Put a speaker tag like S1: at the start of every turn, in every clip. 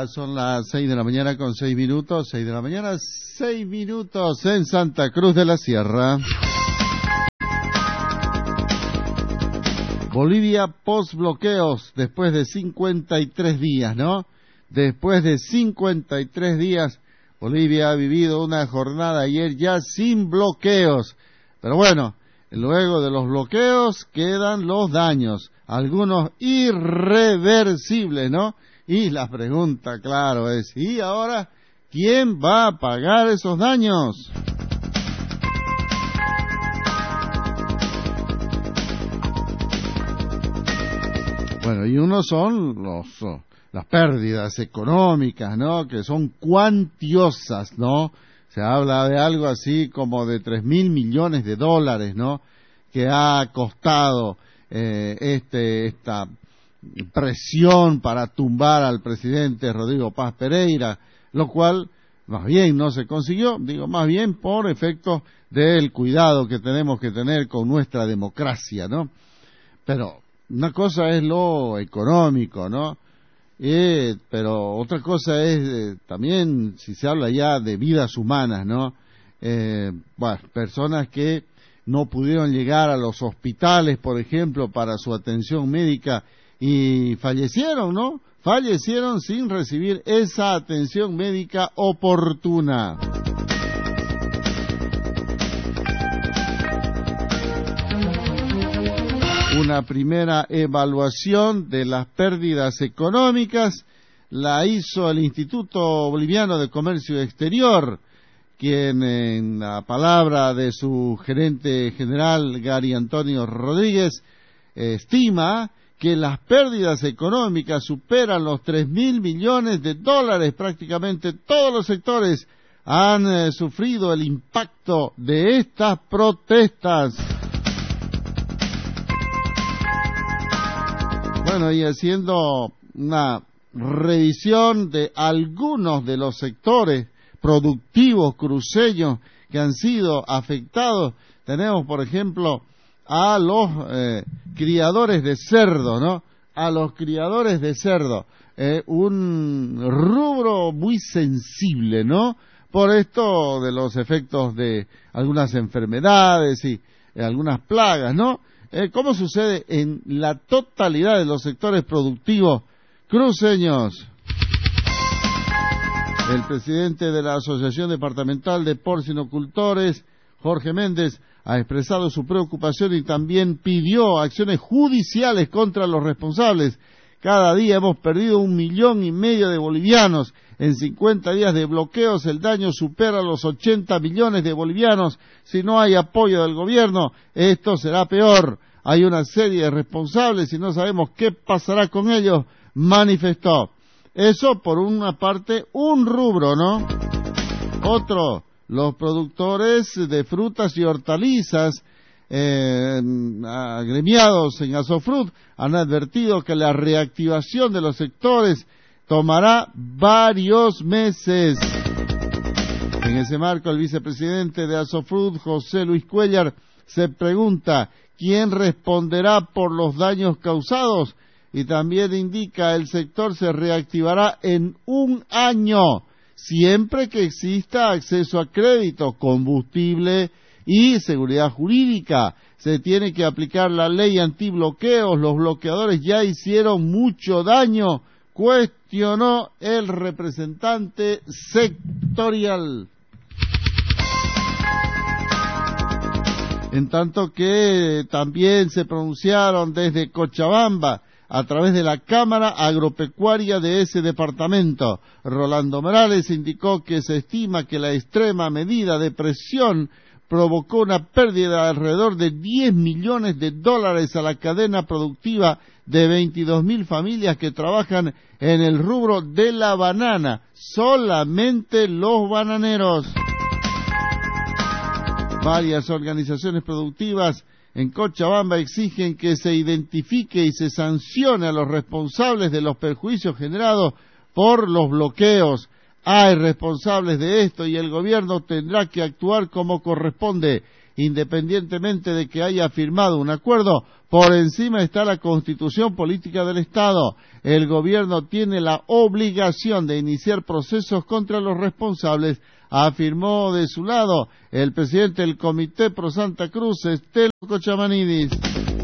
S1: Ya son las 6 de la mañana con 6 minutos, 6 de la mañana, 6 minutos en Santa Cruz de la Sierra. Bolivia post-bloqueos después de 53 días, ¿no? Después de 53 días, Bolivia ha vivido una jornada ayer ya sin bloqueos. Pero bueno, luego de los bloqueos quedan los daños, algunos irreversibles, ¿no? Y la pregunta, claro, es, ¿y ahora quién va a pagar esos daños? Bueno, y uno son las pérdidas económicas, ¿no? Que son cuantiosas, ¿no? Se habla de algo así como de 3.000 millones de dólares, ¿no? Que ha costado esta presión para tumbar al presidente Rodrigo Paz Pereira, lo cual más bien no se consiguió, digo más bien por efecto del cuidado que tenemos que tener con nuestra democracia, ¿no? Pero una cosa es lo económico, ¿no? Pero otra cosa es también, si se habla ya de vidas humanas, ¿no? Bueno, personas que no pudieron llegar a los hospitales, por ejemplo, para su atención médica y fallecieron, ¿no? Fallecieron sin recibir esa atención médica oportuna. Una primera evaluación de las pérdidas económicas la hizo el Instituto Boliviano de Comercio Exterior, quien en la palabra de su gerente general Gary Antonio Rodríguez estima que las pérdidas económicas superan los 3.000 millones de dólares. Prácticamente todos los sectores han sufrido el impacto de estas protestas. Bueno, y haciendo una revisión de algunos de los sectores productivos cruceños que han sido afectados, tenemos por ejemplo a los criadores de cerdo, ¿no? A los criadores de cerdo, un rubro muy sensible, ¿no? Por esto de los efectos de algunas enfermedades y algunas plagas, ¿no? ¿Cómo sucede en la totalidad de los sectores productivos cruceños? El presidente de la Asociación Departamental de Porcinocultores, Jorge Méndez, ha expresado su preocupación y también pidió acciones judiciales contra los responsables. Cada día hemos perdido 1,5 millones de bolivianos. En 50 días de bloqueos el daño supera los 80 millones de bolivianos. Si no hay apoyo del gobierno, esto será peor. Hay una serie de responsables y no sabemos qué pasará con ellos, manifestó. Eso por una parte, un rubro, ¿no? Otro, los productores de frutas y hortalizas agremiados en Asofrut han advertido que la reactivación de los sectores tomará varios meses. En ese marco, el vicepresidente de Asofrut, José Luis Cuellar, se pregunta quién responderá por los daños causados y también indica el sector se reactivará en 1 año, siempre que exista acceso a crédito, combustible y seguridad jurídica. Se tiene que aplicar la ley antibloqueos, los bloqueadores ya hicieron mucho daño, cuestionó el representante sectorial. En tanto que también se pronunciaron desde Cochabamba, a través de la Cámara Agropecuaria de ese departamento. Rolando Morales indicó que se estima que la extrema medida de presión provocó una pérdida de alrededor de 10 millones de dólares a la cadena productiva de 22.000 familias que trabajan en el rubro de la banana, solamente los bananeros. Varias organizaciones productivas en Cochabamba exigen que se identifique y se sancione a los responsables de los perjuicios generados por los bloqueos. Hay responsables de esto y el gobierno tendrá que actuar como corresponde, independientemente de que haya firmado un acuerdo, por encima está la Constitución Política del Estado. El gobierno tiene la obligación de iniciar procesos contra los responsables, afirmó de su lado el presidente del Comité Pro Santa Cruz, Estelo Cochamanidis.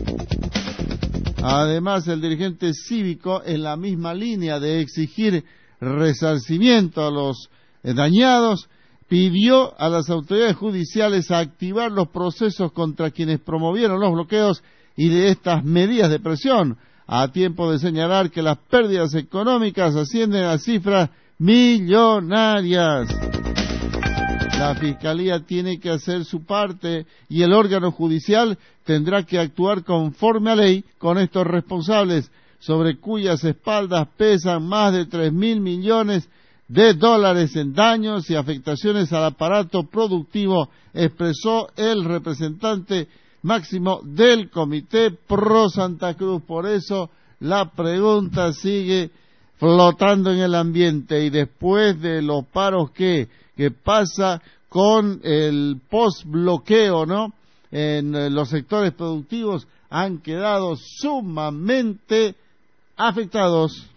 S1: Además, el dirigente cívico, en la misma línea de exigir resarcimiento a los dañados, pidió a las autoridades judiciales activar los procesos contra quienes promovieron los bloqueos y de estas medidas de presión, a tiempo de señalar que las pérdidas económicas ascienden a cifras millonarias. La Fiscalía tiene que hacer su parte y el órgano judicial tendrá que actuar conforme a ley con estos responsables, sobre cuyas espaldas pesan más de 3.000 millones de dólares en daños y afectaciones al aparato productivo, expresó el representante máximo del Comité Pro Santa Cruz. Por eso la pregunta sigue flotando en el ambiente, y después de los paros que pasa con el post-bloqueo, ¿no?, en los sectores productivos han quedado sumamente afectados.